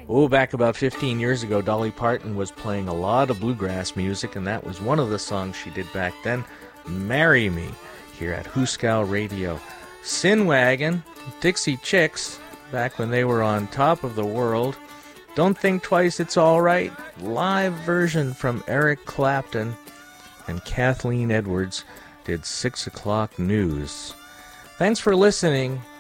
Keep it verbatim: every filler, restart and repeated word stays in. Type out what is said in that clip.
Oh, back about fifteen years ago, Dolly Parton was playing a lot of bluegrass music, and that was one of the songs she did back then, Marry Me, here at Huskow Radio. Sin Wagon, Dixie Chicks, back when they were on top of the world. Don't Think Twice, It's All Right, live version from Eric Clapton, and Kathleen Edwards did Six O'Clock News. Thanks for listening.